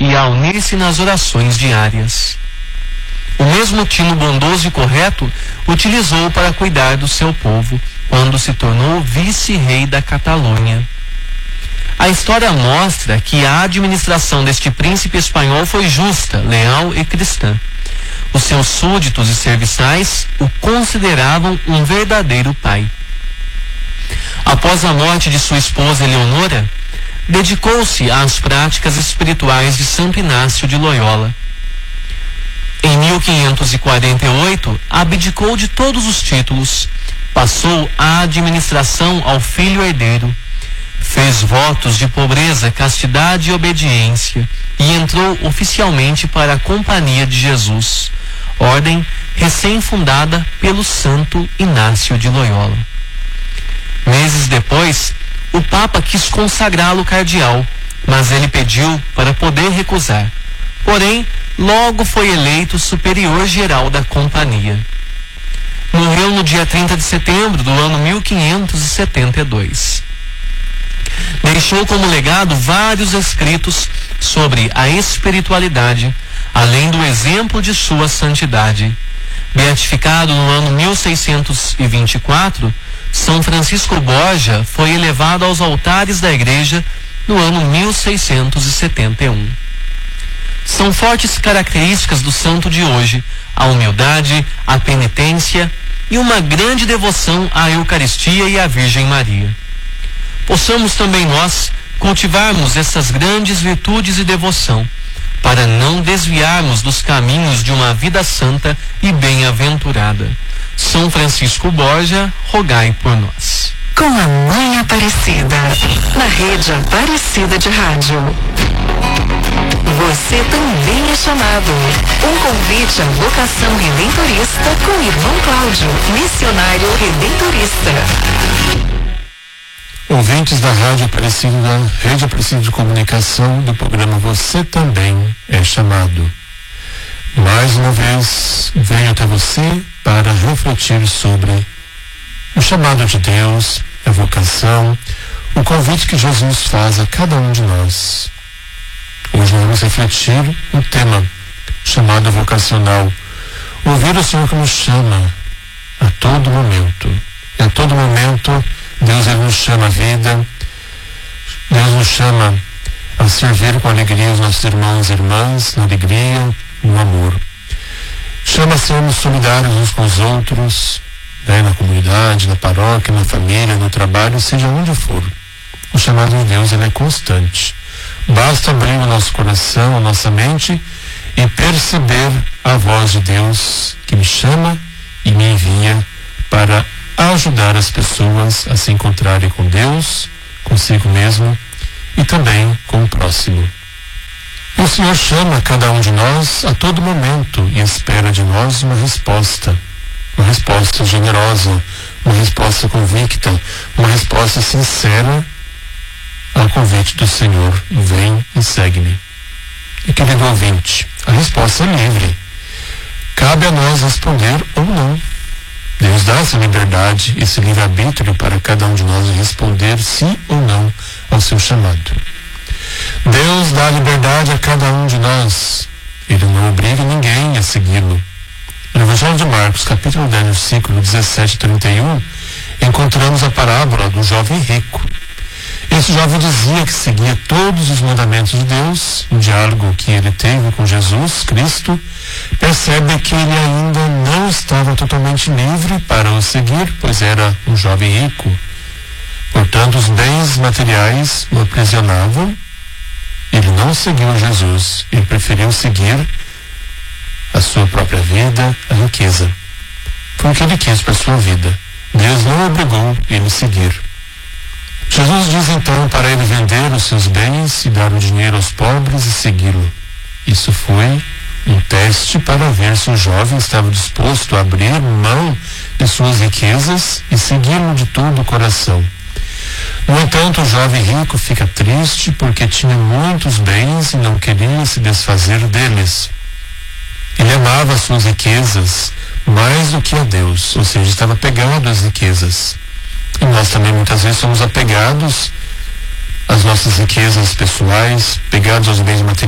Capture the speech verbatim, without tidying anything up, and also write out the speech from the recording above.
e a unir-se nas orações diárias. O mesmo tino bondoso e correto utilizou para cuidar do seu povo quando se tornou vice-rei da Catalunha. A história mostra que a administração deste príncipe espanhol foi justa, leal e cristã. Os seus súditos e serviçais o consideravam um verdadeiro pai. Após a morte de sua esposa Eleonora, dedicou-se às práticas espirituais de Santo Inácio de Loyola. Em mil quinhentos e quarenta e oito, abdicou de todos os títulos, passou a administração ao filho herdeiro, fez votos de pobreza, castidade e obediência e entrou oficialmente para a Companhia de Jesus, ordem recém-fundada pelo Santo Inácio de Loyola. Meses depois, o Papa quis consagrá-lo cardeal, mas ele pediu para poder recusar. Porém, logo foi eleito superior geral da companhia. Morreu no dia trinta de setembro do ano mil quinhentos e setenta e dois. Deixou como legado vários escritos sobre a espiritualidade, além do exemplo de sua santidade. Beatificado no ano mil seiscentos e vinte e quatro, São Francisco Borja foi elevado aos altares da igreja no ano mil seiscentos e setenta e um. São fortes características do santo de hoje a humildade, a penitência e uma grande devoção à Eucaristia e à Virgem Maria. Possamos também nós cultivarmos essas grandes virtudes e devoção, para não desviarmos dos caminhos de uma vida santa e bem-aventurada. São Francisco Borja, rogai por nós. Com a Mãe Aparecida, na Rede Aparecida de Rádio. Você também é chamado. Um convite à vocação redentorista com o irmão Cláudio, missionário redentorista. Ouvintes da Rádio Aparecida, da Rede Aparecida de Comunicação, do programa Você Também é Chamado. Mais uma vez, venho até você para refletir sobre o chamado de Deus, a vocação, o convite que Jesus faz a cada um de nós. Hoje vamos refletir o tema chamado vocacional. Ouvir o Senhor que nos chama a todo momento. E a todo momento, Deus ele nos chama à vida, Deus nos chama a servir com alegria os nossos irmãos e irmãs, na alegria, no amor. Chama a sermos solidários uns com os outros, né, na comunidade, na paróquia, na família, no trabalho, seja onde for. O chamado de Deus ele é constante. Basta abrir o nosso coração, a nossa mente e perceber a voz de Deus que me chama e me envia para ajudar as pessoas a se encontrarem com Deus, consigo mesmo e também com o próximo. O Senhor chama cada um de nós a todo momento e espera de nós uma resposta, uma resposta generosa, uma resposta convicta, uma resposta sincera ao convite do Senhor: vem e segue-me. E querido ouvinte, a resposta é livre. Cabe a nós responder ou não. Deus dá essa liberdade, esse livre-arbítrio para cada um de nós responder sim ou não ao seu chamado. Deus dá liberdade a cada um de nós. Ele não obriga ninguém a segui-lo. No Evangelho de Marcos, capítulo dez, versículo dezessete e trinta e um, encontramos a parábola do jovem rico. Esse jovem dizia que seguia todos os mandamentos de Deus. O diálogo que ele teve com Jesus Cristo percebe que ele ainda não estava totalmente livre para o seguir, pois era um jovem rico. Portanto, os bens materiais o aprisionavam. Ele não seguiu Jesus, ele preferiu seguir a sua própria vida, a riqueza. Foi o que ele quis para a sua vida. Deus não obrigou ele a seguir. Jesus diz então para ele vender os seus bens e dar o dinheiro aos pobres e segui-lo. Isso foi um teste para ver se o jovem estava disposto a abrir mão de suas riquezas e segui-lo de todo o coração. No entanto, o jovem rico fica triste porque tinha muitos bens e não queria se desfazer deles. Ele amava as suas riquezas mais do que a Deus, ou seja, estava apegado às riquezas. E nós também muitas vezes somos apegados às nossas riquezas pessoais, pegados aos bens materiais.